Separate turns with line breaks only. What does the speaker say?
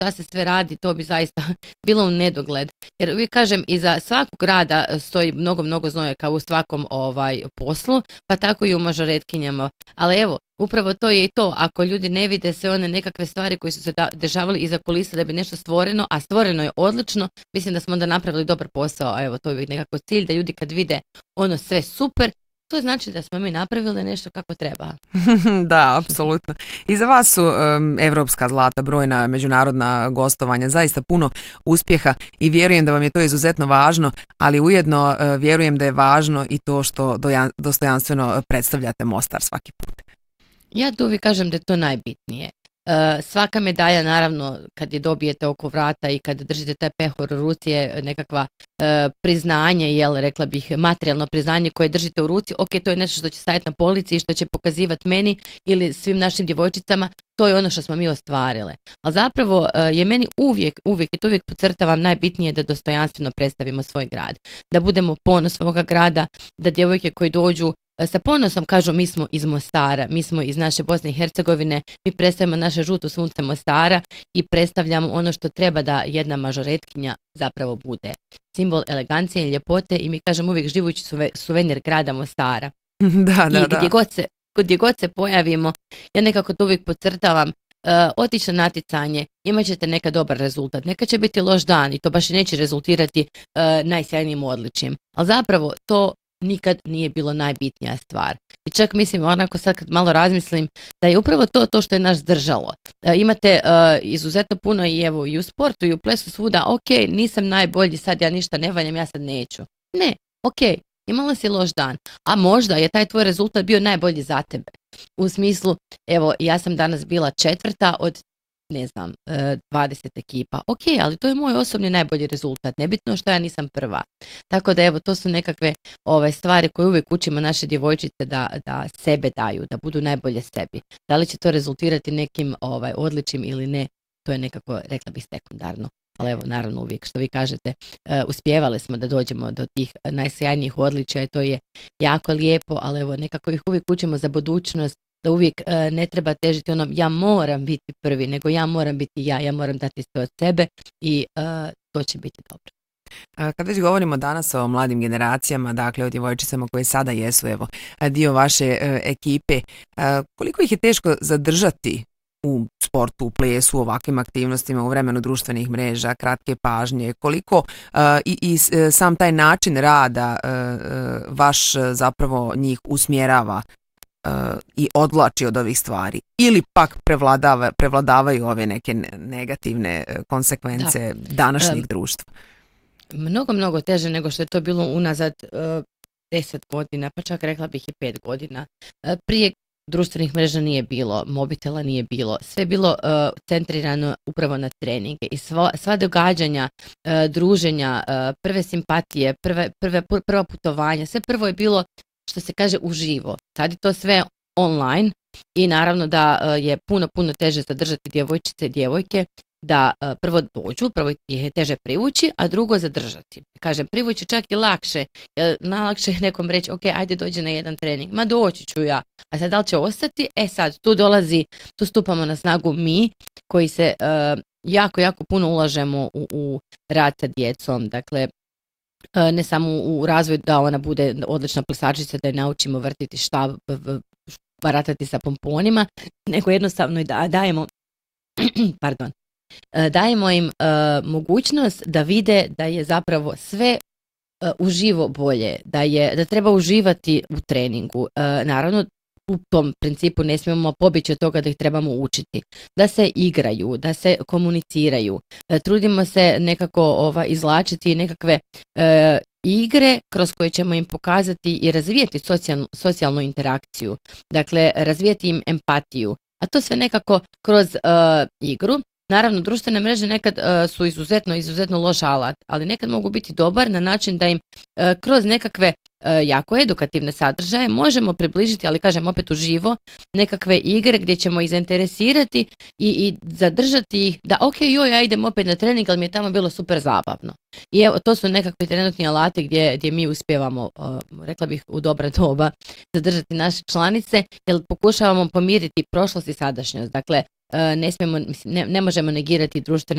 šta se sve radi, to bi zaista bilo u nedogled. Jer uvijek kažem, iza svakog rada stoji mnogo znoja kao u svakom poslu, pa tako i u mažoretkinjama. Ali evo, upravo to je i to, ako ljudi ne vide sve one nekakve stvari koje su se dešavali iza kulisa da bi nešto stvoreno, a stvoreno je odlično, mislim da smo onda napravili dobar posao, a evo, to je nekako cilj, da ljudi kad vide ono sve super, to znači da smo mi napravili nešto kako treba.
Da, apsolutno. I za vas su evropska zlata, brojna međunarodna gostovanja, zaista puno uspjeha i vjerujem da vam je to izuzetno važno, ali ujedno vjerujem da je važno i to što dostojanstveno predstavljate Mostar svaki put.
Ja tu uvijek kažem da je to najbitnije. Svaka medalja, naravno, kad je dobijete oko vrata i kad držite taj pehor u ruci je nekakva priznanje, rekla bih, materijalno priznanje koje držite u ruci. Ok, to je nešto što će staviti na polici i što će pokazivati meni ili svim našim djevojčicama, to je ono što smo mi ostvarile. Ali zapravo je meni uvijek i to uvijek podcrtavam, najbitnije da dostojanstveno predstavimo svoj grad. Da budemo ponos svoga grada, da djevojke koji dođu sa ponosom kažu mi smo iz Mostara, mi smo iz naše Bosne i Hercegovine, mi predstavljamo naše žuto sunce Mostara i predstavljamo ono što treba da jedna mažoretkinja zapravo bude. Simbol elegancije i ljepote i mi kažemo uvijek živući suvenir grada Mostara.
Da.
Gdje god se pojavimo, ja nekako to uvijek podcrtavam, otići na natjecanje, imat ćete neka dobar rezultat, neka će biti loš dan i to baš i neće rezultirati najsjajnijim odličjem. Ali zapravo to nikad nije bilo najbitnija stvar. I čak mislim, onako sad kad malo razmislim, da je upravo to što je nas držalo. Imate izuzetno puno i evo i u sportu i u plesu svuda, ok, nisam najbolji, sad ja ništa ne valjam, ja sad neću. Ne, ok, imala si loš dan, a možda je taj tvoj rezultat bio najbolji za tebe. U smislu, evo, ja sam danas bila 4. od 20 ekipa. Ok, ali to je moj osobni najbolji rezultat. Nebitno što ja nisam prva. Tako da evo, to su nekakve stvari koje uvijek učimo naše djevojčice da sebe daju, da budu najbolje sebi. Da li će to rezultirati nekim odličjem ili ne, to je nekako, rekla bih, sekundarno. Ali evo, naravno uvijek što vi kažete, uspjevali smo da dođemo do tih najsjajnijih odličja i to je jako lijepo, ali evo, nekako ih uvijek učimo za budućnost, da uvijek ne treba težiti onom ja moram biti prvi, nego ja moram biti ja moram dati sve od sebe i to će biti dobro.
Kad već govorimo danas o mladim generacijama, dakle o djevojčicama koje sada jesu dio vaše ekipe, koliko ih je teško zadržati u sportu, u plesu, u ovakvim aktivnostima, u vremenu društvenih mreža, kratke pažnje, koliko i sam taj način rada vaš zapravo njih usmjerava i odvlači od ovih stvari ili pak prevladavaju ove neke negativne konsekvence današnjeg društva?
Mnogo teže nego što je to bilo unazad 10 godina, pa čak rekla bih i 5 godina. Prije društvenih mreža nije bilo, mobitela nije bilo, sve je bilo centrirano upravo na treninge i sva događanja, druženja, prve simpatije, prva putovanja, sve prvo je bilo, što se kaže, uživo. Sad je to sve online i naravno da je puno teže zadržati djevojčice i djevojke da prvo dođu, prvo ih je teže privući, a drugo zadržati. Kažem, privući čak i lakše. Najlakše je nekom reći, ok, ajde dođi na jedan trening. Ma doći ću ja. A sad da li će ostati? Sad, tu stupamo na snagu mi koji se jako puno ulažemo u rad sa djecom. Dakle, ne samo u razvoj da ona bude odlična plesačica, da je naučimo vrtiti štab, baratati sa pomponima, nego jednostavno i dajemo dajemo im mogućnost da vide da je zapravo sve uživo bolje, da treba uživati u treningu. Naravno, u tom principu ne smijemo pobjeći od toga da ih trebamo učiti, da se igraju, da se komuniciraju. Trudimo se nekako izvlačiti nekakve igre kroz koje ćemo im pokazati i razvijati socijalnu interakciju, dakle razvijati im empatiju, a to sve nekako kroz igru. Naravno, društvene mreže nekad su izuzetno loš alat, ali nekad mogu biti dobar na način da im kroz nekakve jako edukativne sadržaje možemo približiti, ali kažem opet uživo, nekakve igre gdje ćemo ih zainteresirati i zadržati ih da ok, ja idem opet na trening, ali mi je tamo bilo super zabavno. I evo, to su nekakvi trenutni alati gdje mi uspijevamo, rekla bih, u dobra doba zadržati naše članice, jer pokušavamo pomiriti prošlost i sadašnjost. Dakle, ne možemo negirati društvene